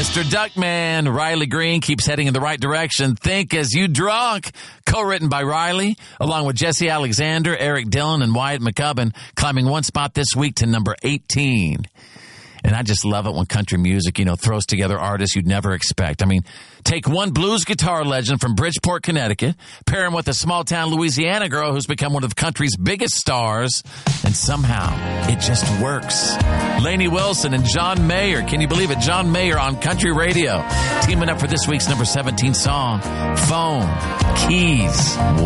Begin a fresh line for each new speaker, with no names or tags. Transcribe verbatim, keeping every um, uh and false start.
Mister Duckman, Riley Green keeps heading in the right direction. Think As You Drunk, co-written by Riley, along with Jesse Alexander, Eric Dillon, and Wyatt McCubbin, climbing one spot this week to number eighteen. And I just love it when country music, you know, throws together artists you'd never expect. I mean, take one blues guitar legend from Bridgeport, Connecticut, pair him with a small-town Louisiana girl who's become one of country's biggest stars, and somehow it just works. Lainey Wilson and John Mayer. Can you believe it? John Mayer on country radio, teaming up for this week's number seventeen song, Phone Keys.